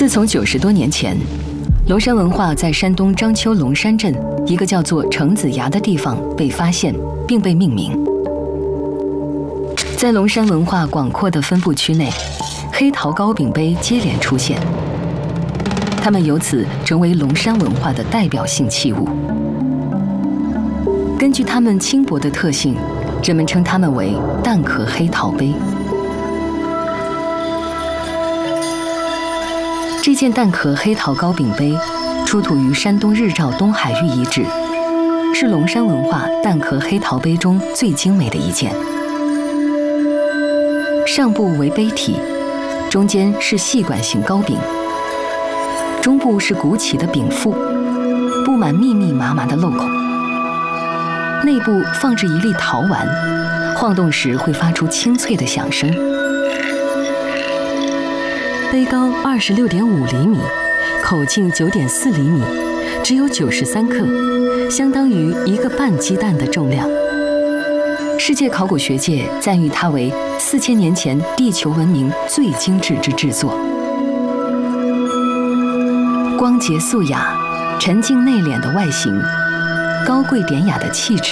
自从90多年前，龙山文化在山东章丘龙山镇一个叫做程子崖的地方被发现，并被命名。在龙山文化广阔的分布区内，黑陶糕饼杯接连出现，它们由此成为龙山文化的代表性器物。根据它们轻薄的特性，人们称它们为蛋壳黑陶杯。这件蛋壳黑陶糕饼杯出土于山东日照东海域遗址，是龙山文化蛋壳黑陶杯中最精美的一件。上部为杯体，中间是细管形糕饼，中部是鼓起的饼腹，布满密密麻麻的漏孔。内部放置一粒陶丸，晃动时会发出清脆的响声。杯高26.5厘米，口径9.4厘米，只有93克，相当于1个半鸡蛋的重量。世界考古学界赞誉它为4000年前地球文明最精致之制作。光洁素雅、沉静内敛的外形，高贵典雅的气质。